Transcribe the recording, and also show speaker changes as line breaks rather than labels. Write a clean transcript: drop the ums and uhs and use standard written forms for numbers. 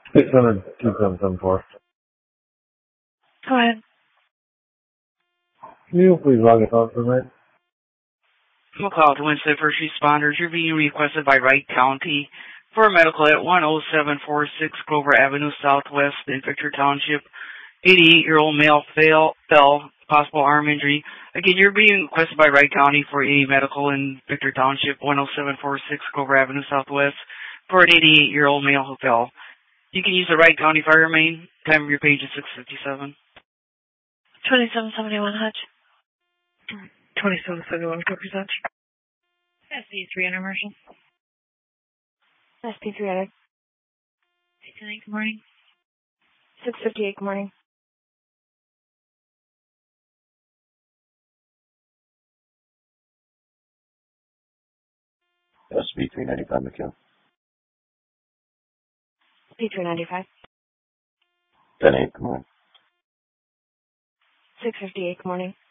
600-2774.
Go ahead.
Can you please log us out for a minute?
McLeod Wednesday First Responders. You're being requested by Wright County for a medical at 10746 Grover Avenue Southwest in Victor Township. 88-year-old male fell, possible arm injury. Again, you're being requested by Wright County for a medical in Victor Township, 10746 Grover Avenue Southwest, for an 88-year-old male who fell. You can use the Wright County Fire Main. Time of your page is 6:57.
2771 Hutch.
2771 copy Hutch.
SP300 Marshall.
SP300.
810 good morning.
658 good morning.
SP395 McKill.
P395.
10-8, good morning.
658 good morning.